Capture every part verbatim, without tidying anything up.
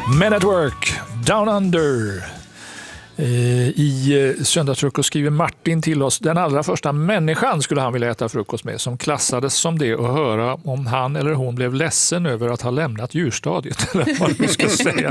Men at Work, Down Under. I söndagsfrukost skriver Martin till oss: den allra första människan skulle han vilja äta frukost med, som klassades som det, och höra om han eller hon blev ledsen över att ha lämnat djurstadiet, eller vad vi ska säga.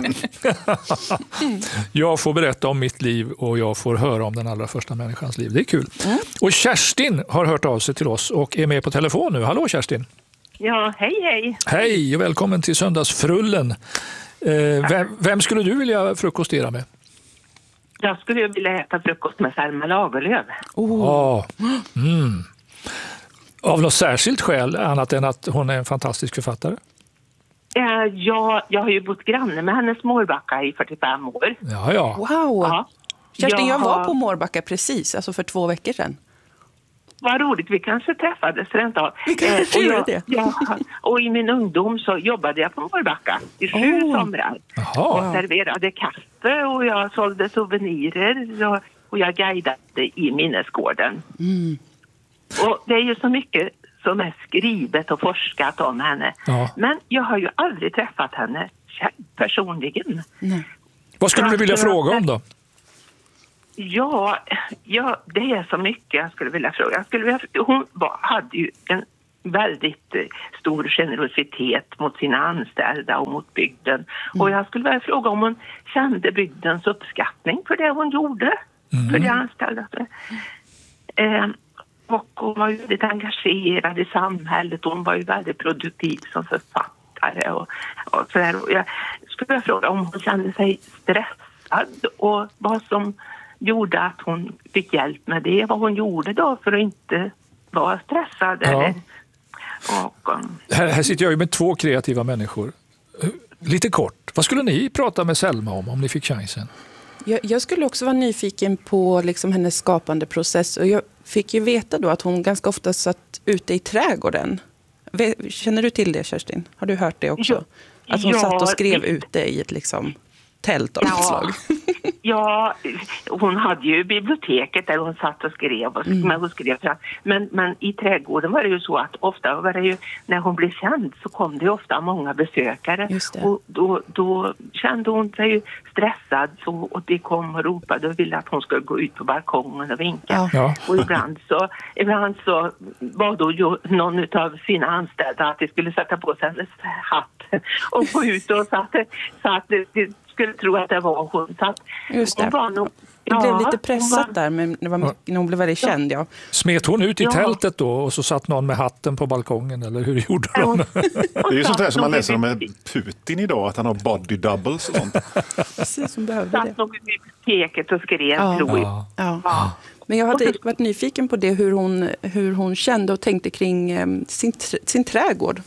Jag får berätta om mitt liv och jag får höra om den allra första människans liv. Det är kul. Mm. Och Kerstin har hört av sig till oss och är med på telefon nu. Hallå Kerstin. Ja, hej hej. Hej och välkommen till Söndagsfrullen. Eh, vem, vem skulle du vilja frukostera med? Jag skulle vilja äta frukost med Selma Lagerlöf. Oh. Ja. Mm. Av något särskilt skäl, annat än att hon är en fantastisk författare? Eh, ja, jag har ju bott granne med hennes Mårbacka i fyrtiofem år. Ja, ja. Wow. Ja. Kerstin, jag, jag var har... på Mårbacka precis, alltså för två veckor sedan. Vad roligt, vi kanske träffades rent av. Vi kanske eh, gjorde det. Ja, och i min ungdom så jobbade jag på Mårbacka i sju oh. somrar. Aha. Och serverade kaffe och jag sålde souvenirer och, och jag guidade i minnesgården. Mm. Och det är ju så mycket som är skrivet och forskat om henne. Ja. Men jag har ju aldrig träffat henne personligen. Nej. Vad skulle du vilja fråga om då? Ja, ja, det är så mycket jag skulle vilja fråga. Jag skulle vilja, hon var, hade ju en väldigt eh, stor generositet mot sina anställda och mot bygden. Mm. Och jag skulle vilja fråga om hon kände bygdens uppskattning för det hon gjorde. Mm. För de anställda. Eh, och hon var ju väldigt engagerad i samhället. Hon var ju väldigt produktiv som författare. Och, och så där. Och jag skulle vilja fråga om hon kände sig stressad och vad som gjorde att hon fick hjälp med det. Vad hon gjorde då för att inte vara stressad. Ja. Eller, och, um, här, här sitter jag ju med två kreativa människor. Lite kort, vad skulle ni prata med Selma om om ni fick chansen? Jag, jag skulle också vara nyfiken på liksom hennes skapande process. Och jag fick ju veta då att hon ganska ofta satt ute i trädgården. Känner du till det, Kerstin? Har du hört det också? Ja, att hon ja, satt och skrev det... ute i ett liksom... tält av ja, ett slag. Ja, hon hade ju biblioteket där hon satt och skrev. Och, mm. men, hon skrev men, men i trädgården var det ju så att ofta var det ju, när hon blev känd så kom det ju ofta många besökare. Och då, då kände hon sig ju stressad så, och det kom och ropade och ville att hon skulle gå ut på balkongen och vinka. Ja. Och ibland så, ibland så var då ju någon av sina anställda att de skulle sätta på sig hennes hatt och gå ut och så att, så att det, det skulle tro att det var hon. Så att just det. Hon var nog, det ja, blev lite pressat var, där men det var mycket, när hon blev väldigt ja. känd. Ja. Smet hon ut i ja. tältet då och så satt någon med hatten på balkongen, eller hur gjorde hon? Det är ju sånt här som man läser med Putin idag, att han har body doubles och sånt. Precis, som behövde det. Satt nog i biblioteket och skrev, ja. tror jag. Ja. Ja. Ja. Men jag hade varit nyfiken på det, hur hon, hur hon kände och tänkte kring um, sin, sin trädgård.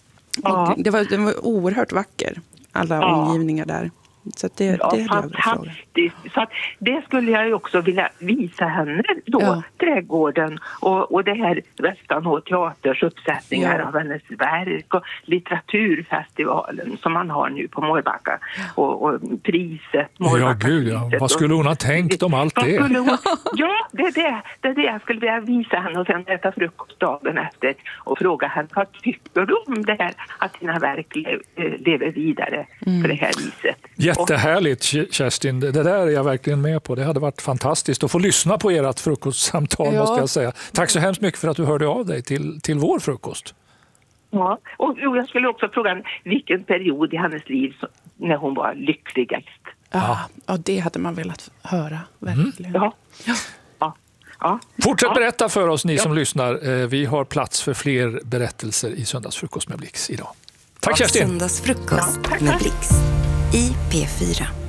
Ja. Och det var, den var oerhört vacker, alla ja. omgivningar där. Så att det, ja, det hade jag fantastiskt. Så att det skulle jag ju också vilja visa henne då, ja. trädgården och, och det här Västanå teaters uppsättningar ja. av hennes verk och litteraturfestivalen som man har nu på Mårbacka och, och priset Mårbacka. Ja, gud ja. Vad skulle hon ha tänkt om allt det? Hon, ja, det är det, det är det jag skulle vilja visa henne och sen äta frukost dagen efter och fråga henne, vad tycker du om det här att dina verk lever vidare mm. på det här viset? Jättehärligt, Kerstin. Det där är jag verkligen med på. Det hade varit fantastiskt att få lyssna på ert frukostsamtal, ja. måste jag säga. Tack så hemskt mycket för att du hörde av dig till, till vår frukost. Ja, och jag skulle också fråga vilken period i hennes liv när hon var lyckligast. Ja, ja det hade man velat höra, verkligen. Mm. Ja. Ja. Ja. Ja. Fortsätt ja. berätta för oss, ni ja. som lyssnar. Vi har plats för fler berättelser i Söndagsfrukost med Blix idag. Tack, Kerstin! Söndagsfrukost med Blix i P fyra.